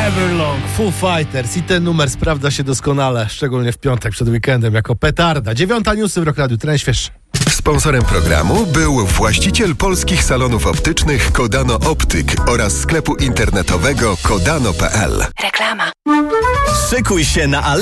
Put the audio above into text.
Everlong, Foo Fighters i ten numer sprawdza się doskonale, szczególnie w piątek przed weekendem jako petarda. 9 newsy w Rock Radiu, Trend-Śwież. Sponsorem programu był właściciel polskich salonów optycznych Kodano Optyk oraz sklepu internetowego kodano.pl. Reklama. Szykuj się na